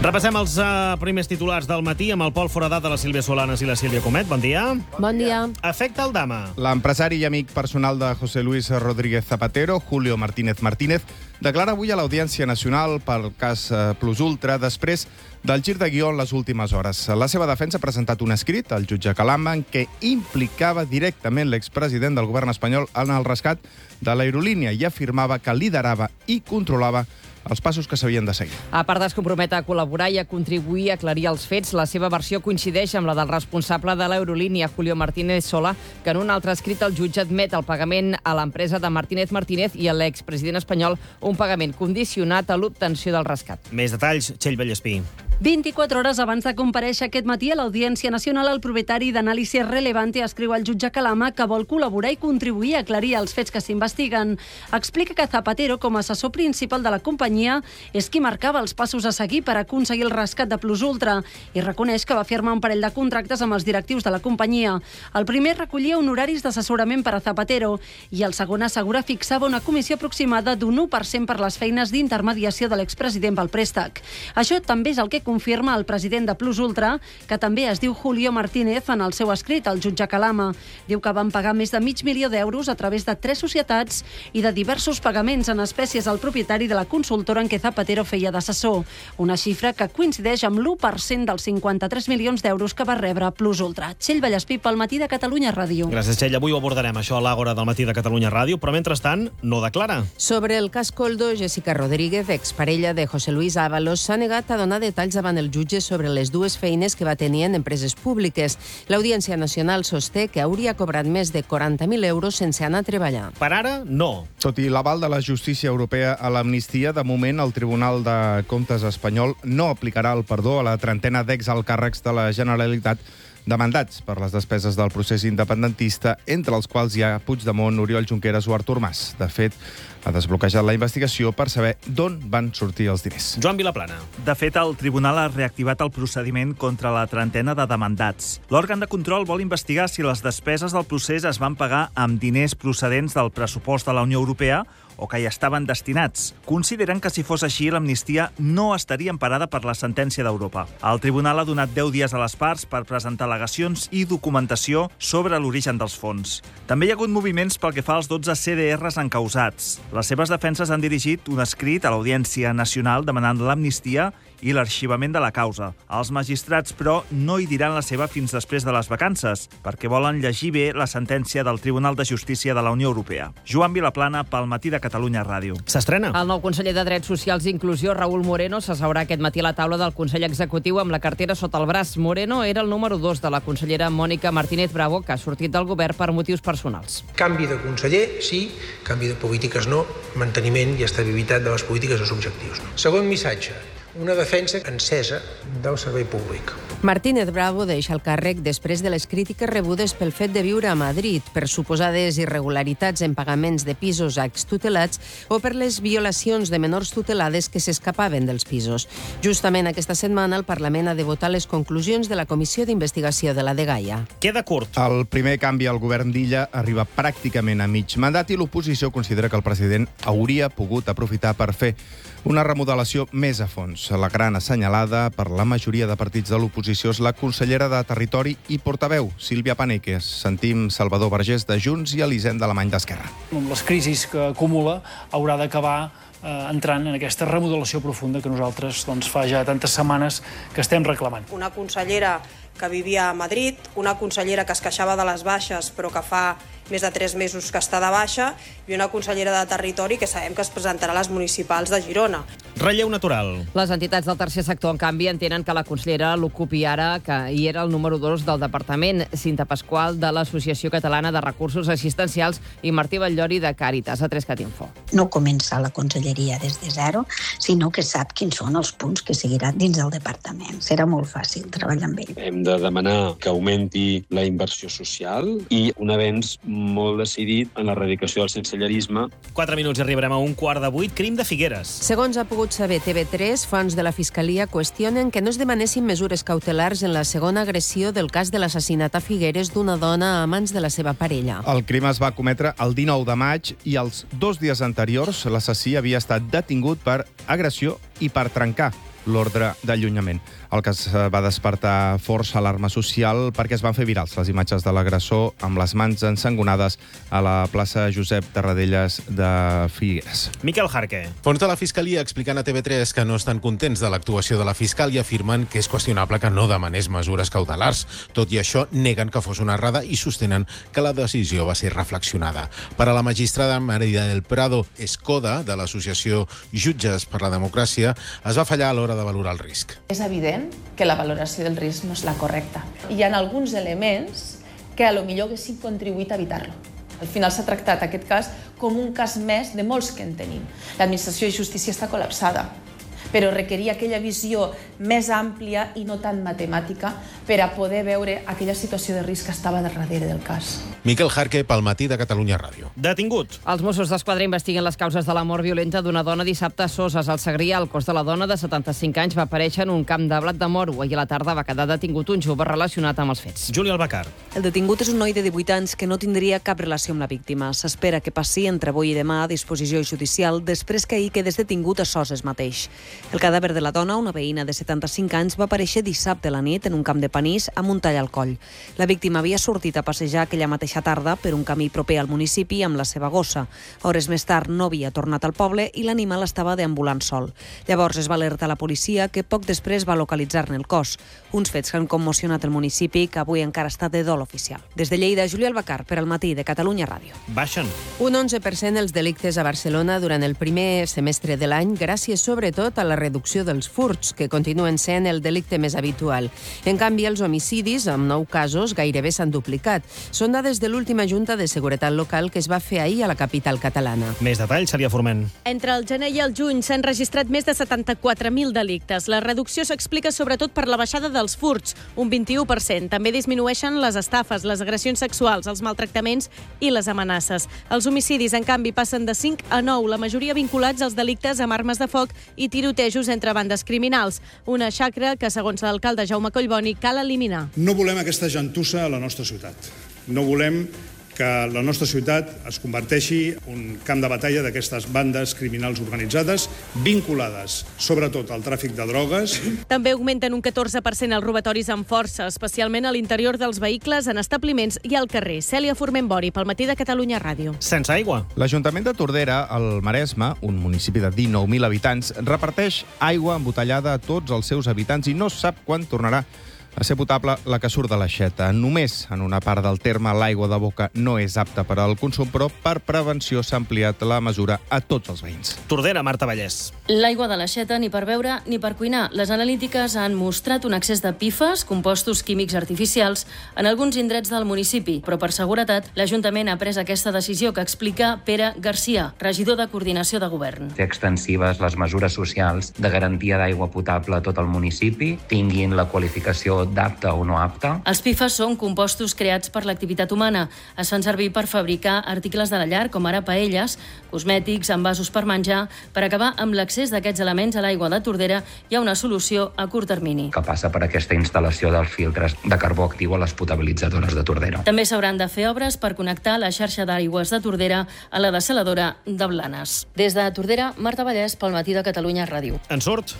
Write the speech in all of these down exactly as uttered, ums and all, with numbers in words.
Repassem els uh, primers titulars del matí amb el Pol Foradat de la Sílvia Solanes i la Sílvia Comet. Bon dia. Bon dia. Afecta el Dama. L'empresari i amic personal de José Luis Rodríguez Zapatero, Julio Martínez Martínez, declara avui a l'Audiència Nacional pel cas Plus Ultra després del gir de guió en les últimes hores. La seva defensa ha presentat un escrit al jutge Calamba en què implicava directament l'expresident del govern espanyol en el rescat de l'aerolínia i afirmava que liderava i controlava els passos que s'havien de seguir. A part es compromet a col·laborar i a contribuir a aclarir els fets, la seva versió coincideix amb la del responsable de l'aerolínia, Julio Martínez Sola, que en un altre escrit el jutge admet el pagament a l'empresa de Martínez Martínez i a l'expresident espanyol un pagament condicionat a l'obtenció del rescat. Més detalls, Txell Vallespí. vint-i-quatre hores abans de comparèixer aquest matí a l'Audiència Nacional, el propietari d'Anàlisi Relevante escriu al jutge Calama que vol col·laborar i contribuir a aclarir els fets que s'investiguen. Explica que Zapatero, com a assessor principal de la companyia, és qui marcava els passos a seguir per aconseguir el rescat de Plus Ultra i reconeix que va firmar un parell de contractes amb els directius de la companyia. El primer recollia honoraris d'assessorament per a Zapatero i el segon assegura fixava una comissió aproximada d'un u per cent per les feines d'intermediació de l'expresident pel préstec. Això també és el que confirma el president de Plus Ultra, que també es diu Julio Martínez en el seu escrit al jutge Calama. Diu que van pagar més de mig milió d'euros a través de tres societats i de diversos pagaments en espècies al propietari de la consultora en què Zapatero feia d'assessor. Una xifra que coincideix amb l'u per cent dels cinquanta-tres milions d'euros que va rebre Plus Ultra. Txell Vallespí pel Matí de Catalunya Ràdio. Gràcies, Txell. Avui ho abordarem, això, a l'Àgora del Matí de Catalunya Ràdio, però mentrestant no declara. Sobre el cas Koldo, Jessica Rodríguez, exparella de José Luis Ábalos, s'ha negat a donar detalls davant el jutge sobre les dues feines que va tenir en empreses públiques. L'Audiència Nacional sosté que hauria cobrat més de quaranta mil euros sense anar a treballar. Per ara, no. Tot i l'aval de la justícia europea a l'amnistia, de moment el Tribunal de Comptes espanyol no aplicarà el perdó a la trentena d'exalcàrrecs de la Generalitat demandats per les despeses del procés independentista, entre els quals hi ha Puigdemont, Oriol Junqueras o Artur Mas. De fet, ha desbloquejat la investigació per saber d'on van sortir els diners. Joan Vilaplana. De fet, el tribunal ha reactivat el procediment contra la trentena de demandats. L'òrgan de control vol investigar si les despeses del procés es van pagar amb diners procedents del pressupost de la Unió Europea o que hi estaven destinats. Consideren que si fos així, l'amnistia no estaria emparada per la sentència d'Europa. El tribunal ha donat deu dies a les parts per presentar al·legacions i documentació sobre l'origen dels fons. També hi ha hagut moviments pel que fa als dotze C D Rs encausats. Les seves defenses han dirigit un escrit a l'Audiència Nacional demanant l'amnistia i l'arxivament de la causa. Els magistrats, però, no hi diran la seva fins després de les vacances, perquè volen llegir bé la sentència del Tribunal de Justícia de la Unió Europea. Joan Vilaplana, pel Matí de Catalunya Ràdio. S'estrena. El nou conseller de Drets Socials i Inclusió, Raúl Moreno, s'asseurà aquest matí a la taula del Consell Executiu amb la cartera sota el braç. Moreno era el número dos de la consellera Mònica Martínez Bravo, que ha sortit del govern per motius personals. Canvi de conseller, sí. Canvi de polítiques, no. Manteniment i estabilitat de les polítiques dels objectius, no. Segon missatge. Una defensa encesa del servei públic. Martínez Bravo deixa el càrrec després de les crítiques rebudes pel fet de viure a Madrid, per suposades irregularitats en pagaments de pisos a extutelats o per les violacions de menors tutelades que s'escapaven dels pisos. Justament aquesta setmana el Parlament ha de votar les conclusions de la Comissió d'Investigació de la Dgaia. Queda curt. El primer canvi al govern d'Illa arriba pràcticament a mig mandat i l'oposició considera que el president hauria pogut aprofitar per fer una remodelació més a fons. La gran assenyalada per la majoria de partits de l'oposició és la consellera de Territori i portaveu, Sílvia Paneques. Sentim Salvador Vergés de Junts i Elisent d'Alemany d'Esquerra. Amb les crisis que acumula haurà d'acabar eh, entrant en aquesta remodelació profunda que nosaltres doncs, fa ja tantes setmanes que estem reclamant. Una consellera que vivia a Madrid, una consellera que es queixava de les baixes però que fa més de tres mesos que està de baixa, i una consellera de Territori que sabem que es presentarà a les municipals de Girona. Relleu natural. Les entitats del tercer sector, en canvi, entenen que la consellera l'ocupi ara, que hi era el número dos del departament, Cinta Pasqual, de l'Associació Catalana de Recursos Assistencials, i Martí Batllori, de Càritas, a tres cat info. No comença la conselleria des de zero, sinó que sap quins són els punts que seguirà dins del departament. Serà molt fàcil treballar amb ell. Hem de demanar que augmenti la inversió social i un avenç molt decidit en l'erradicació del sensellerisme. Quatre minuts i arribarem a un quart de vuit. Crim de Figueres. Segons ha pogut saber T V tres, fonts de la Fiscalia qüestionen que no es demanessin mesures cautelars en la segona agressió del cas de l'assassinat a Figueres d'una dona a mans de la seva parella. El crim es va cometre el dinou de maig i els dos dies anteriors l'assassí havia estat detingut per agressió i per trencar l'ordre d'allunyament. El cas va despertar força alarma social perquè es van fer virals les imatges de l'agressor amb les mans ensangonades a la plaça Josep Tarradellas de Figueres. Miquel Jarque. Fons de la Fiscalia expliquen a T V tres que no estan contents de l'actuació de la fiscal i afirmen que és qüestionable que no demanés mesures cautelars. Tot i això, neguen que fos una errada i sostenen que la decisió va ser reflexionada. Per a la magistrada María del Prado Escoda, de l'associació Jutges per la Democràcia, es va fallar a l'hora de valorar el risc. És evident que la valoració del risc no és la correcta. Hi ha alguns elements que a lo millor haguessin contribuït a evitar-lo. Al final s'ha tractat aquest cas com un cas més de molts que en tenim. L'administració de justícia està col·lapsada, però requeria aquella visió més àmplia i no tan matemàtica per a poder veure aquella situació de risc que estava darrere del cas. Miquel Jarque, pel Matí de Catalunya Ràdio. Detingut. Els Mossos d'Esquadra investiguen les causes de la mort violenta d'una dona dissabte a Soses, al Segrià. El cos de la dona, de setanta-cinc anys, va aparèixer en un camp de blat de moro. Ahir a la tarda va quedar detingut un jove relacionat amb els fets. Juli Albacar. El detingut és un noi de divuit anys que no tindria cap relació amb la víctima. S'espera que passi entre avui i demà a disposició judicial després que ahir quedés detingut a Soses mateix. El cadàver de la dona, una veïna de setanta-cinc anys, va aparèixer dissabte a la nit en un camp de panís amb un tall al coll. La víctima havia sortit a passejar aquella mateixa tarda per un camí proper al municipi amb la seva gossa. Hores més tard no havia tornat al poble i l'animal estava deambulant sol. Llavors es va alertar la policia, que poc després va localitzar-ne el cos. Uns fets que han commocionat el municipi, que avui encara està de dol oficial. Des de Lleida, Júlia Albacar, per al Matí de Catalunya Ràdio. Baixen. Un onze per cent els delictes a Barcelona durant el primer semestre de l'any, gràcies sobretot a la reducció dels furts, que continuen sent el delicte més habitual. En canvi, els homicidis, amb nou casos, gairebé s'han duplicat. Són dades de l'última Junta de Seguretat Local que es va fer ahir a la capital catalana. Més detalls, Celia Forment. Entre el gener i el juny s'han registrat més de setanta-quatre mil delictes. La reducció s'explica sobretot per la baixada dels furts, un vint-i-u per cent. També disminueixen les estafes, les agressions sexuals, els maltractaments i les amenaces. Els homicidis, en canvi, passen de cinc a nou, la majoria vinculats als delictes amb armes de foc i tirotejos entre bandes criminals. Una xacra que, segons l'alcalde Jaume Collboni, cal eliminar. No volem aquesta gentussa a la nostra ciutat. No volem que la nostra ciutat es converteixi en un camp de batalla d'aquestes bandes criminals organitzades vinculades, sobretot, al tràfic de drogues. També augmenten un catorze per cent els robatoris amb força, especialment a l'interior dels vehicles, en establiments i al carrer. Cèlia Forment-Bori, pel Matí de Catalunya Ràdio. Sense aigua. L'Ajuntament de Tordera, al Maresme, un municipi de dinou mil habitants, reparteix aigua embotellada a tots els seus habitants i no sap quan tornarà a ser potable la que surt de l'aixeta. Només en una part del terme l'aigua de boca no és apta per al consum, però per prevenció s'ha ampliat la mesura a tots els veïns. Tordera, Marta Vallès. L'aigua de l'aixeta ni per beure ni per cuinar. Les analítiques han mostrat un excés de pifes, compostos químics artificials, en alguns indrets del municipi, però per seguretat l'Ajuntament ha pres aquesta decisió que explica Pere Garcia, regidor de Coordinació de Govern. Fer extensives les mesures socials de garantia d'aigua potable a tot el municipi, tinguin la qualificació d'apte o no apte. Els pifes són compostos creats per l'activitat humana. Es fan servir per fabricar articles de la llar, com ara paelles, cosmètics, envasos per menjar. Per acabar amb l'accés d'aquests elements a l'aigua de Tordera, hi ha una solució a curt termini. Que passa per aquesta instal·lació dels filtres de carbó actiu a les potabilitzadores de Tordera. També s'hauran de fer obres per connectar la xarxa d'aigües de Tordera a la dessaladora de Blanes. Des de Tordera, Marta Vallès, pel Matí de Catalunya Ràdio. En sort.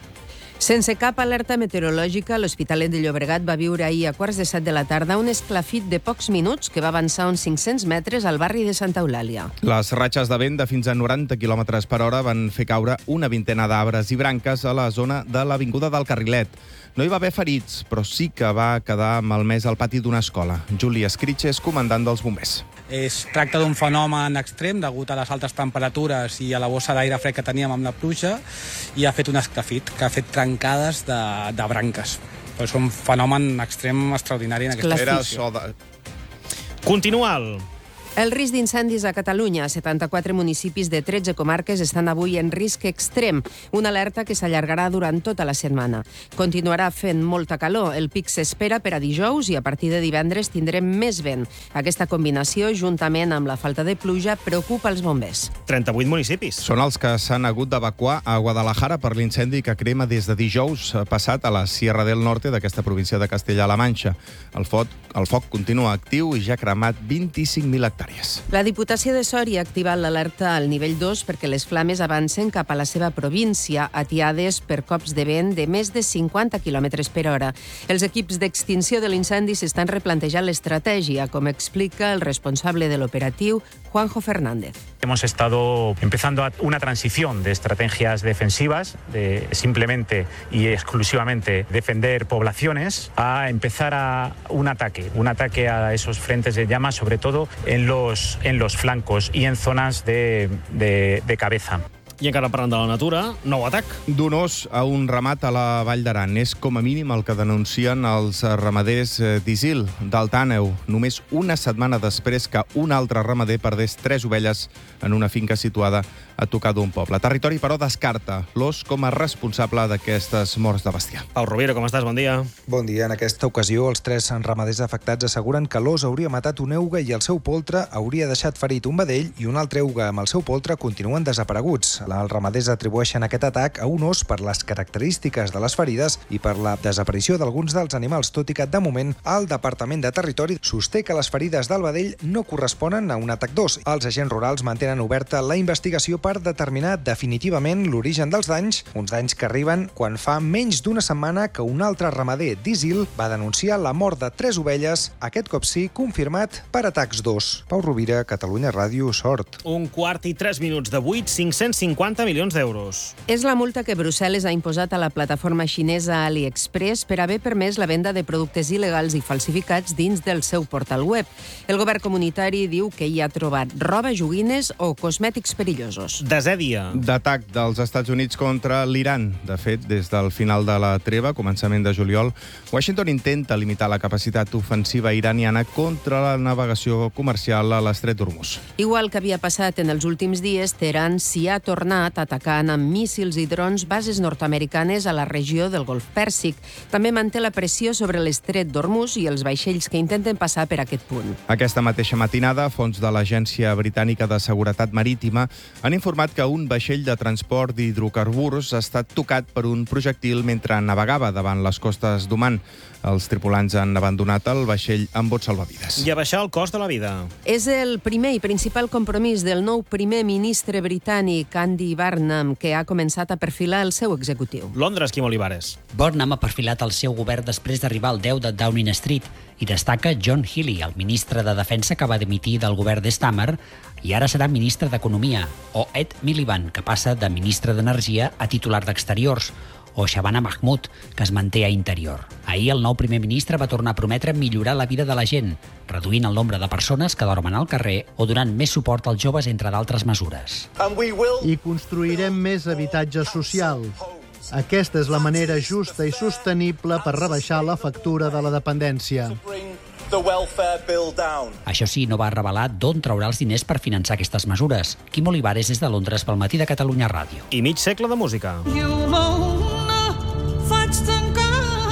Sense cap alerta meteorològica, l'Hospitalet de Llobregat va viure ahir a quarts de set de la tarda un esclafit de pocs minuts que va avançar uns cinc-cents metres al barri de Santa Eulàlia. Les ratxes de vent de fins a noranta quilòmetres per hora van fer caure una vintena d'arbres i branques a la zona de l'Avinguda del Carrilet. No hi va haver ferits, però sí que va quedar malmès al pati d'una escola. Juli Escriches, comandant dels bombers. Es tracta d'un fenomen extrem degut a les altes temperatures i a la bossa d'aire fred que teníem amb la pluja i ha fet un esclafit que ha fet trencades de, de branques. Però és un fenomen extrem extraordinari en aquesta situació. Continual. El risc d'incendis a Catalunya. setanta-quatre municipis de tretze comarques estan avui en risc extrem, una alerta que s'allargarà durant tota la setmana. Continuarà fent molta calor. El pic s'espera per a dijous i a partir de divendres tindrem més vent. Aquesta combinació, juntament amb la falta de pluja, preocupa els bombers. trenta-vuit municipis. Són els que s'han hagut d'evacuar a Guadalajara per l'incendi que crema des de dijous passat a la Sierra del Norte d'aquesta província de Castella-La Manxa. El foc, el foc continua actiu i ja ha cremat vint-i-cinc mil hectàrees. sanitàries. La Diputació de Sòria ha activat l'alerta al nivell dos perquè les flames avancen cap a la seva província, atiades per cops de vent de més de cinquanta quilòmetres per hora. Els equips d'extinció de l'incendi s'estan replantejant l'estratègia, com explica el responsable de l'operatiu, Juanjo Fernández. Hemos estado empezando una transición de estrategias defensivas, de simplemente y exclusivamente defender poblaciones, a empezar a un ataque, un ataque a esos frentes de llamas, sobre todo en los, en los flancos y en zonas de, de, de cabeza. I encara parlant de la natura, nou atac. D'un os a un ramat a la Vall d'Aran. És com a mínim el que denuncien els ramaders d'Isil, d'Alt Àneu, només una setmana després que un altre ramader perdés tres ovelles en una finca situada a tocar d'un poble. Territori, però, descarta l'os com a responsable d'aquestes morts de bestiar. Pau Rovira, com estàs? Bon dia. Bon dia. En aquesta ocasió, els tres ramaders afectats asseguren que l'os hauria matat un euga i el seu poltre hauria deixat ferit un vedell i un altre euga amb el seu poltre continuen desapareguts. Els ramaders atribueixen aquest atac a un os per les característiques de les ferides i per la desaparició d'alguns dels animals, tot i que, de moment, el Departament de Territori sosté que les ferides del vedell no corresponen a un atac d'os. Els agents rurals mantenen oberta la investigació per determinar definitivament l'origen dels danys, uns danys que arriben quan fa menys d'una setmana que un altre ramader d'Isil va denunciar la mort de tres ovelles, aquest cop sí confirmat per atacs d'os. Pau Rovira, Catalunya Ràdio, Sort. Un quart i tres minuts de vuit, cinc-cents cinquanta milions d'euros. És la multa que Brussel·les ha imposat a la plataforma xinesa AliExpress per haver permès la venda de productes il·legals i falsificats dins del seu portal web. El govern comunitari diu que hi ha trobat roba, joguines o cosmètics perillosos. Desè dia d'atac dels Estats Units contra l'Iran. De fet, des del final de la treva, començament de juliol, Washington intenta limitar la capacitat ofensiva iraniana contra la navegació comercial a l'estret d'Hormuz. Igual que havia passat en els últims dies, Teheran s'hi ha tornat atacant amb míssils i drons bases nord-americanes a la regió del Golf Pèrsic. També manté la pressió sobre l'estret d'Hormuz i els vaixells que intenten passar per aquest punt. Aquesta mateixa matinada, fons de l'Agència Britànica de Seguretat Marítima han informat que un vaixell de transport d'hidrocarburs ha estat tocat per un projectil mentre navegava davant les costes d'Oman. Els tripulants han abandonat el vaixell amb bots salvavides. I a baixar el cost de la vida. És el primer i principal compromís del nou primer ministre britànic, Andy Burnham, que ha començat a perfilar el seu executiu. Londres, Quim Olivares. Burnham ha perfilat el seu govern després d'arribar al deu de Downing Street i destaca John Healey, el ministre de Defensa que va dimitir del govern de Starmer i ara serà ministre d'Economia, o Ed Miliband, que passa de ministre d'Energia a titular d'Exteriors, o Shabana Mahmood, que es manté a Interior. Ahir el nou primer ministre va tornar a prometre millorar la vida de la gent, reduint el nombre de persones que dormen al carrer o donant més suport als joves, entre d'altres mesures. I construirem més habitatge social. Aquesta és la manera justa i sostenible per rebaixar la factura de la dependència. Això sí, no va revelar d'on traurà els diners per finançar aquestes mesures. Quim Olivares és de Londres pel Matí de Catalunya Ràdio. I mig segle de música. Faig tancar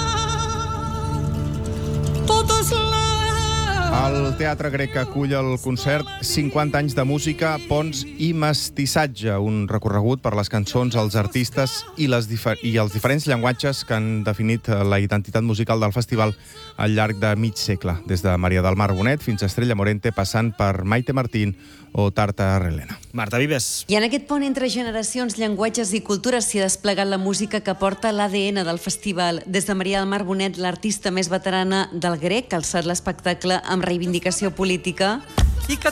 totes les... El Teatre Grec acull el concert cinquanta anys de música, ponts i mestissatge, un recorregut per les cançons, els artistes i, les difer- i els diferents llenguatges que han definit la identitat musical del festival al llarg de mig segle, des de Maria del Mar Bonet fins a Estrella Morente, passant per Maite Martín o Tarta Relena. Marta Vives. I en aquest pont entre generacions, llenguatges i cultures s'hi ha desplegat la música que porta l'A D N del festival. Des de Maria del Mar Bonet, l'artista més veterana del Grec, ha alçat l'espectacle amb reivindicació política.